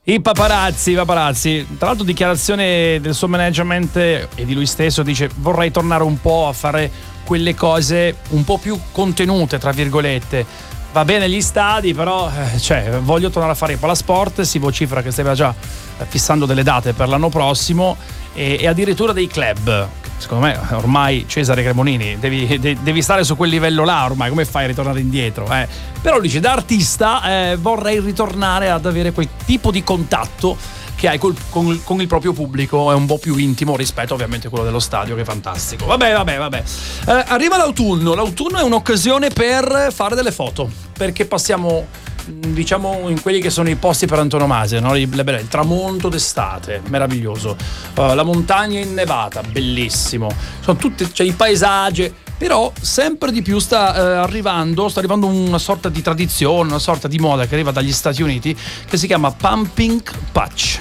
I paparazzi. Tra l'altro dichiarazione del suo management e di lui stesso, dice: vorrei tornare un po' a fare quelle cose un po' più contenute, tra virgolette. Va bene gli stadi, però voglio tornare a fare il Palasport. Si vocifera che stava già fissando delle date per l'anno prossimo e addirittura dei club. Secondo me ormai Cesare Cremonini devi stare su quel livello là ormai, come fai a ritornare indietro? Però dice, da artista vorrei ritornare ad avere quel tipo di contatto che hai con il proprio pubblico, è un po' più intimo rispetto ovviamente a quello dello stadio, che è fantastico. Vabbè. Arriva l'autunno è un'occasione per fare delle foto, perché passiamo, diciamo, in quelli che sono i posti per antonomasia, no? Il tramonto d'estate, meraviglioso, la montagna innevata, bellissimo, sono tutti, i paesaggi. Però sempre di più sta arrivando una sorta di tradizione, una sorta di moda che arriva dagli Stati Uniti, che si chiama pumpkin patch,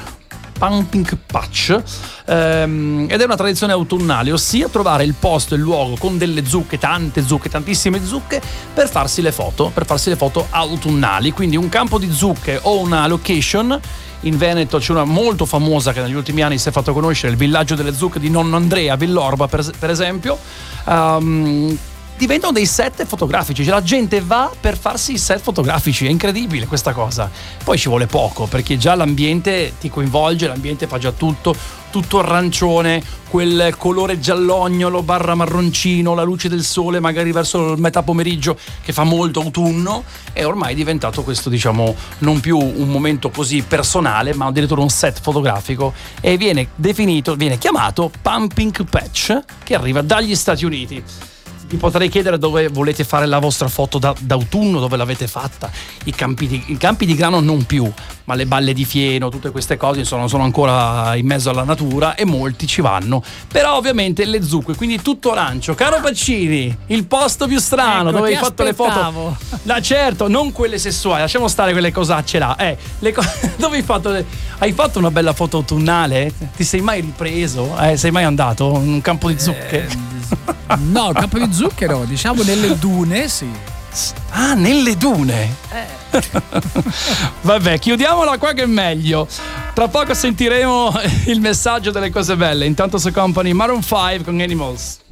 ed è una tradizione autunnale, ossia trovare il posto, il luogo con delle zucche, tantissime zucche, per farsi le foto autunnali. Quindi un campo di zucche o una location. In Veneto c'è una molto famosa che negli ultimi anni si è fatto conoscere, il villaggio delle zucche di nonno Andrea a Villorba, per esempio. Diventano dei set fotografici, la gente va per farsi i set fotografici, è incredibile questa cosa. Poi ci vuole poco, perché già l'ambiente ti coinvolge, l'ambiente fa già tutto arancione, quel colore giallognolo / marroncino, la luce del sole magari verso il metà pomeriggio che fa molto autunno, è ormai diventato questo, diciamo, non più un momento così personale, ma addirittura un set fotografico, e viene chiamato pumpkin patch, che arriva dagli Stati Uniti. Vi potrei chiedere dove volete fare la vostra foto d'autunno, dove l'avete fatta. I campi di grano non più, ma le balle di fieno, tutte queste cose sono ancora in mezzo alla natura e molti ci vanno. Però ovviamente le zucche, quindi tutto arancio. Caro Pacini, il posto più strano, dove hai fatto le foto? Certo, non quelle sessuali, lasciamo stare quelle cosacce là. Dove hai fatto una bella foto autunnale? Ti sei mai ripreso? Sei mai andato in un campo di zucche? No, il campo di zucchero, diciamo nelle dune, sì. Ah, nelle dune? Vabbè, chiudiamola qua che è meglio. Tra poco sentiremo il messaggio delle cose belle. Intanto su Company, Maroon 5 con Animals.